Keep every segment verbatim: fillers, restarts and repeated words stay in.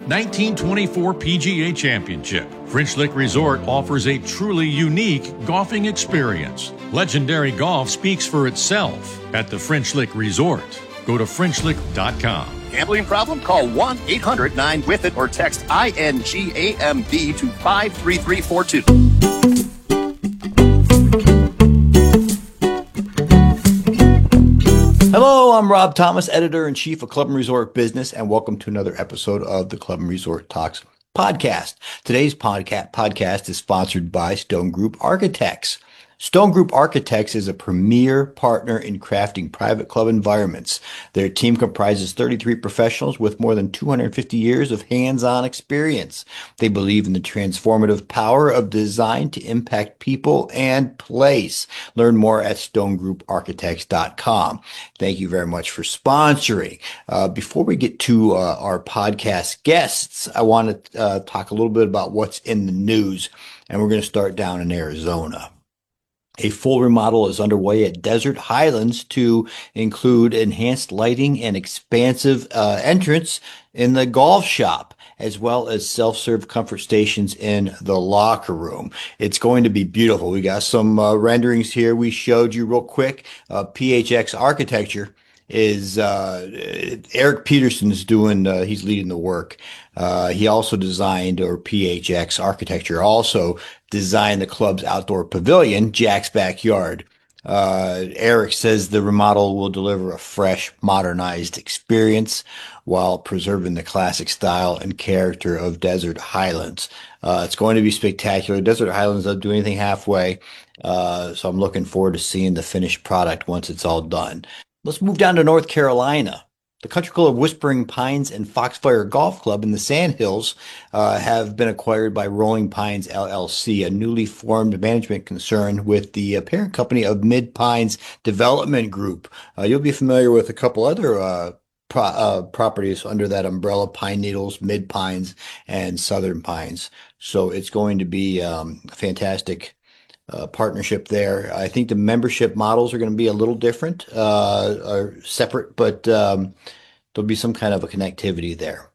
nineteen twenty-four P G A Championship. French Lick Resort offers a truly unique golfing experience. Legendary golf speaks for itself at the French Lick Resort. Go to French Lick dot com. Gambling problem? Call one eight hundred nine with it or text I N G A M B to five three three four two. Hello, I'm Rob Thomas, editor-in-chief of Club and Resort Business, and welcome to another episode of the Club and Resort Talks podcast. Today's podca- podcast is sponsored by Stone Group Architects. Stone Group Architects is a premier partner in crafting private club environments. Their team comprises thirty-three professionals with more than two hundred fifty years of hands-on experience. They believe in the transformative power of design to impact people and place. Learn more at stone group architects dot com. Thank you very much for sponsoring. Uh, before we get to uh, our podcast guests, I want to uh, talk a little bit about what's in the news, and we're going to start down in Arizona. A full remodel is underway at Desert Highlands to include enhanced lighting and expansive uh, entrance in the golf shop, as well as self-serve comfort stations in the locker room. It's going to be beautiful. We got some uh, renderings here we showed you real quick. Uh, P H X Architecture is uh, Eric Peterson is doing, uh, he's leading the work. Uh, he also designed, or P H X Architecture also designed the club's outdoor pavilion, Jack's Backyard. Uh, Eric says the remodel will deliver a fresh, modernized experience while preserving the classic style and character of Desert Highlands. Uh, it's going to be spectacular. Desert Highlands doesn't do anything halfway, uh, so I'm looking forward to seeing the finished product once it's all done. Let's move down to North Carolina. The Country Club Whispering Pines and Foxfire Golf Club in the Sandhills uh, have been acquired by Rolling Pines L L C, a newly formed management concern with the uh, parent company of Mid Pines Development Group. Uh, you'll be familiar with a couple other uh, pro- uh, properties under that umbrella: Pine Needles, Mid Pines, and Southern Pines. So it's going to be um, fantastic. Uh, partnership there. I think the membership models are going to be a little different, uh, are separate, but um, there'll be some kind of a connectivity there.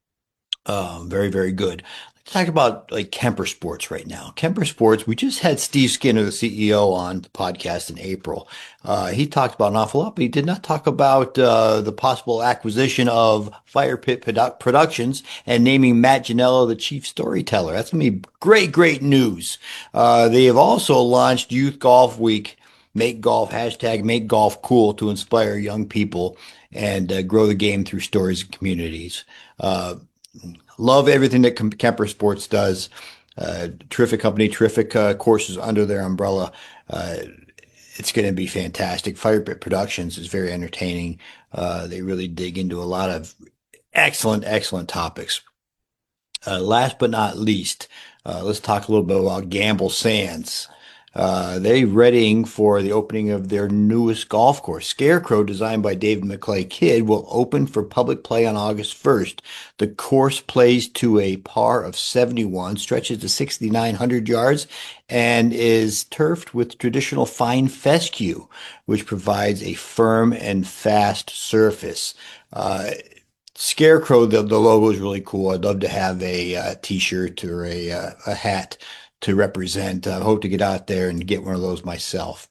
Uh, very, very good. Let's talk about like Kemper Sports right now. Kemper Sports, we just had Steve Skinner, the C E O, on the podcast in April. Uh, he talked about an awful lot, but he did not talk about uh, the possible acquisition of Fire Pit Produ- Productions and naming Matt Ginello the chief storyteller. That's going to be great, great news. Uh, they have also launched Youth Golf Week, Make Golf, hashtag Make Golf Cool, to inspire young people and uh, grow the game through stories and communities. Uh, Love everything that Kemper Sports does. Uh, terrific company, terrific uh, courses under their umbrella. Uh, it's going to be fantastic. Fire Pit Productions is very entertaining. Uh, they really dig into a lot of excellent, excellent topics. Uh, last but not least, uh, let's talk a little bit about Gamble Sands. Uh, they're readying for the opening of their newest golf course. Scarecrow, designed by David McClay Kidd, will open for public play on August first. The course plays to a par of seventy-one, stretches to six thousand nine hundred yards, and is turfed with traditional fine fescue, which provides a firm and fast surface. Uh, Scarecrow, the, the logo is really cool. I'd love to have a uh, t-shirt or a, uh, a hat to represent. I hope to get out there and get one of those myself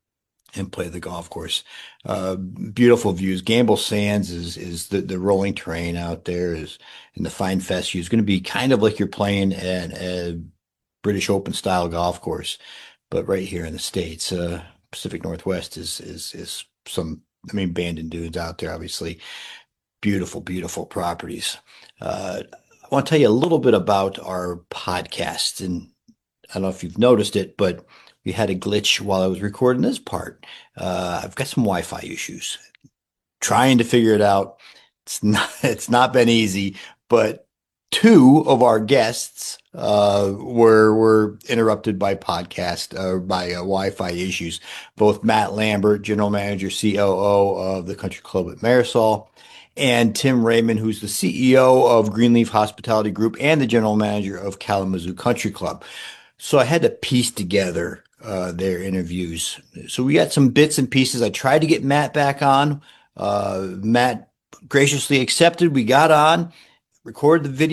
and play the golf course. Uh, beautiful views. Gamble Sands is is the, the rolling terrain out there, is in the fine fescue. It's going to be kind of like you're playing at a British Open style golf course, but right here in the States. Uh, Pacific Northwest is is is some, I mean, Bandon Dunes out there, obviously. Beautiful, beautiful properties. Uh, I want to tell you a little bit about our podcast, and I don't know if you've noticed it, but we had a glitch while I was recording this part. Uh, I've got some Wi-Fi issues. Trying to figure it out. It's not, it's not been easy, but two of our guests uh, were were interrupted by podcast, uh, by uh, Wi-Fi issues. Both Matt Lambert, General Manager, C O O of the Country Club at Marisol, and Tim Raymond, who's the C E O of Greenleaf Hospitality Group and the General Manager of Kalamazoo Country Club. So I had to piece together uh, their interviews. So we got some bits and pieces. I tried to get Matt back on. Uh, Matt graciously accepted. We got on, recorded the video.